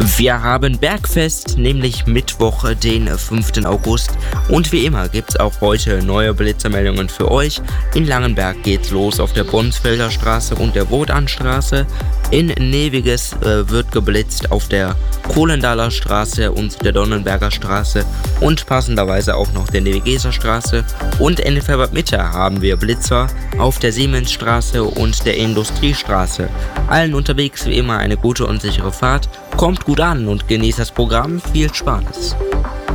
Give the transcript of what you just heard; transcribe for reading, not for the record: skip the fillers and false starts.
Wir haben Bergfest, nämlich Mittwoch, den 5. August. Und wie immer gibt es auch heute neue Blitzermeldungen für euch. In Langenberg geht's los auf der Bonsfelder Straße und der Wodanstraße. In Neviges wird geblitzt auf der Kohlendaler Straße und der Donnenberger Straße und passenderweise auch noch der Nevigeser Straße. Und in Felbert-Mitte haben wir Blitzer auf der Siemensstraße und der Industriestraße. Allen unterwegs wie immer eine gute und sichere Fahrt. Kommt gut an und genießt das Programm. Viel Spaß!